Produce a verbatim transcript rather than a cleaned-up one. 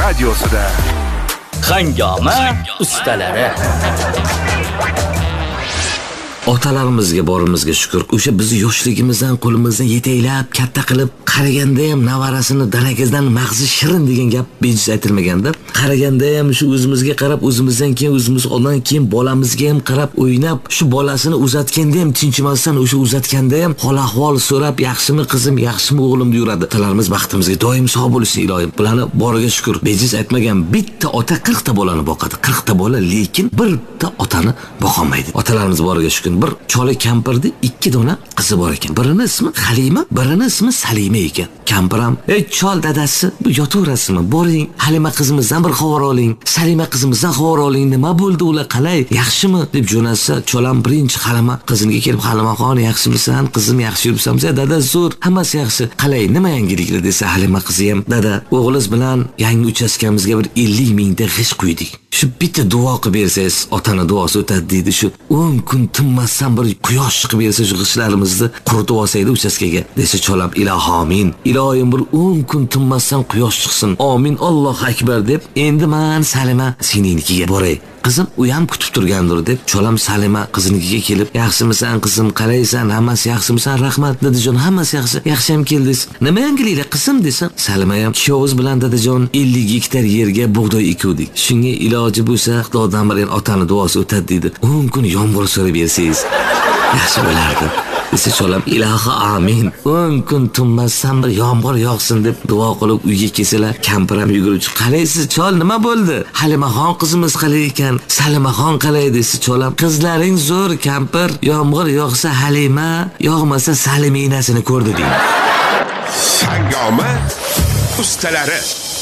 radiosida Hangoma ustalari. Otalarimizga borimizga shukr. O'sha bizni yoshligimizdan qo'limizdan yetaklab, katta qilib, qaraganda ham navarasini dalagizdan mag'zi shirin degan gap bejiz aytilmaganda, qaraganda ham shu o'zimizga qarab, o'zimizdan keyin o'zimiz ondan keyin bolamizga ham qarab o'ynab, shu bolasini uzatganda ham tinchimasdan o'sha uzatganda ham hol ahvol so'rab, yaxshimi qizim, yaxshimi o'g'lim deyuradi. Otalarimiz baxtimizga doim sog' bo'lsin ilohim. Bularni boriga shukr. Bejiz aytmagan bitta ota qirq ta bolani boqadi. qirq ta bola, lekin bitta otani boqolmaydi. Otalarimiz boriga shukr. Bir chola kampirdi, ikki dona qizi bor ekan. Birini ismi Halima, birini ismi Salima ekan. Kampir ham, "Ey chol dadasi, bu yotaverasizmi? Boring, Halima qizimizdan bir xabar oling. Salima qizimizdan xabar oling. Nima bo'ldi ular, qalay? Yaxshimi?" deb jo'natsa, cholam birinchi Halima qizimga kelib, "Halimaxon, yaxshimisan? Qizim yaxshi yuribsanmi?" "Dada zo'r, hammasi yaxshi. Qalay, nima yangiliklar?" desa, Halima qizi ham, "Dada, o'g'liz bilan yangi uchastkamizga bir ellik mingta g'ish quydik. Shu bitta duo qilib bersangiz, otani duosi o'tadi" deydi. Shu o'n kun tinmasdan bir quyosh chiqib bersa, shu g'ishlarimizni quritib olsaydi uchastkaga desa, cholam, "Iloh amin. Ilohim bir o'n kun tinmasdan quyosh chiqsin. Amin. Allohu akbar" deb, "Endi men Salima seningnikiga boray. Qizim u ham kutib turgandir" deb, cholam Salima qizinikiga kelib, "Yaxshimisan qizim, qalaysan? Hammasi yaxshimisan? Rahmat dadajon, hammasi yaxshi. Yaxshi ham keldingiz. Nima yangiliklar qizim?" desa, Salima ham, "Kuyovimiz bilan dadajon ellik gektar yerga bug'doy ekuvdik. Shunga iloji bo'lsa, Xudodan bir otani duosi o'tadi" dedi. o'n kun yomg'ir so'rab bersangiz yaxshi bo'lardi" desa, cholam, "Ilohi amin. o'n kun tinmasdan bir yomg'ir yog'sin" deb duo qilib uyga kelsalar, kampir ham yugurib chiqib, "Qalaysiz chol, nima bo'ldi? Halimaxon qizimiz qalay ekan? Salimaxon qalay?" desa, cholam, "Qizlaring zo'r kampir. Yomg'ir yog'sa Halima, yog'masa Saliminasini ko'rdi" deydi. Hangoma ustalari.